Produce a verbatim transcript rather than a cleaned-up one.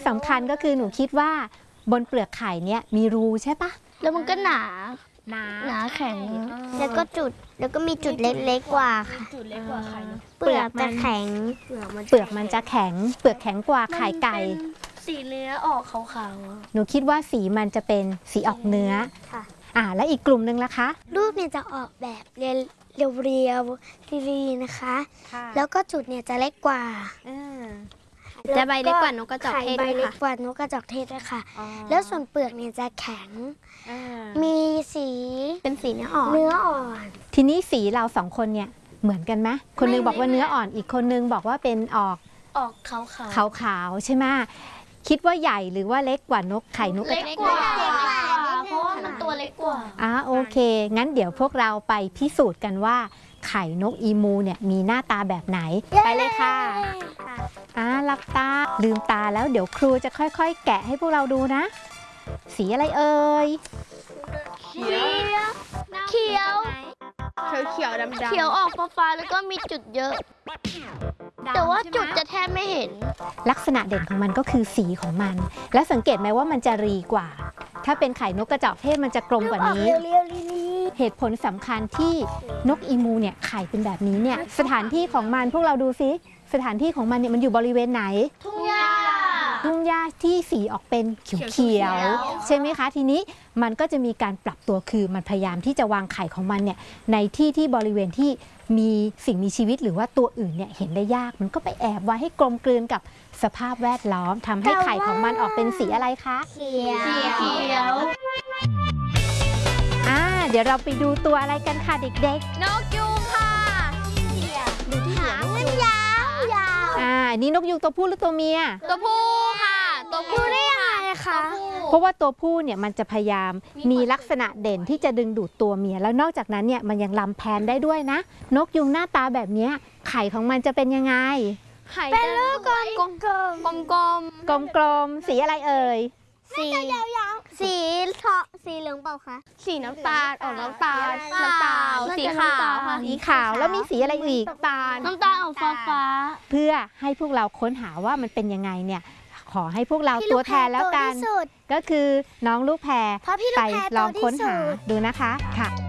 สำคัญก็คือหนูคิดว่าบนเปลือกไข่เนี่ยมีรูใช่ปะแล้วมันก็หนาหนาหนาแข็งแล้วก็จุดแล้วก็มีจุดเล็กๆกว่าค่ะจุดเล็กกว่าไข่เปลือกจะแข็งเปลือกมันจะแข็งเปลือกแข็งกว่าไข่ไก่สีเนื้อออกขาวๆหนูคิดว่าสีมันจะเป็นสีออกเนื้อค่ะอ่าและอีกกลุ่มนึงล่ะคะรูปเนี่ยจะออกแบบเรียวเรียวรีๆนะคะแล้วก็จุดเนี่ยจะเล็กกว่าจะใบเล็กกว่านกกระจอกเทศด้วยค่ะใบเล็กกว่านกกระจอกเทศด้วยค่ะแล้วส่วนเปลือกเนี่ยจะแข็งมีสีเป็นสีเนื้ออ่อนเนื้ออ่อนทีนี้สีเราสองคนเนี่ยเหมือนกันไหมคนนึงบอกว่าเนื้ออ่อนอีกคนนึงบอกว่าเป็นออกออกขาวขาวขาวใช่ไหมคิดว่าใหญ่หรือว่าเล็กกว่านกไข่นกเล็กกว่าเพราะว่ามันตัวเล็กกว่าอ่าโอเคงั้นเดี๋ยวพวกเราไปพิสูจน์กันว่าไข่นกอีมูเนี่ยมีหน้าตาแบบไหนไปเลยค่ะอ่าหลับตาลืมตาแล้วเดี๋ยวครูจะค่อยๆแกะให้พวกเราดูนะสีอะไรเอ่ยเขียวเขียวเขียวดำๆเขียวออกฟ้าๆแล้วก็มีจุดเยอะแต่ว่าจุดจะแทบไม่เห็นลักษณะเด่นของมันก็คือสีของมันและสังเกตไหมว่ามันจะรีกว่าถ้าเป็นไข่นกกระจอกเทศมันจะกลมกว่านี้เหตุผลสำคัญที่นกอีมูเนี่ยไข่เป็นแบบนี้เนี่ยสถานที่ของมันพวกเราดูซิสถานที่ของมันเนี่ยมันอยู่บริเวณไหนทุ่งหญ้าทุ่งหญ้าที่สีออกเป็นเขียวๆใช่ไหมคะทีนี้มันก็จะมีการปรับตัวคือมันพยายามที่จะวางไข่ของมันเนี่ยในที่ที่บริเวณที่มีสิ่งมีชีวิตหรือว่าตัวอื่นเนี่ยเห็นได้ยากมันก็ไปแอบไว้ให้กลมกลืนกับสภาพแวดล้อมทำให้ไข่ของมันออกเป็นสีอะไรคะเขียวเขียวอ่าเดี๋ยวเราไปดูตัวอะไรกันค่ะเด็กๆนกยูงค่ะดูที่หางมันยาวยาวอ่านี่นกยูงตัวผู้หรือตัวเมียตัวผู้ค่ะตัวผู้ได้ยังไงคะเพราะว่าตัวผู้เนี่ยมันจะพยายามมีลักษณะเด่นที่จะดึงดูดตัวเมียแล้วนอกจากนั้นเนี่ยมันยังลำแพนได้ด้วยนะนกยูงหน้าตาแบบนี้ไข่ของมันจะเป็นยังไงไข่เป็นลูกกลมกลมกลมกลมกลมกลมสีอะไรเอ่ยสียาวๆสีเทาะสีเหลืองเปล่าคะสีน้ำตาลออกน้ำตาลน้ำตาลสีขาวค่ะสีขาวแล้วมีสีอะไรอีกน้ำตาลน้ำตาลออกฟ้าฟ้าเพื่อให้พวกเราค้นหาว่ามันเป็นยังไงเนี่ยขอให้พวกเราตัวแทนแล้วกันก็คือน้องลูกแพรไปลองค้นหาดูนะคะค่ะ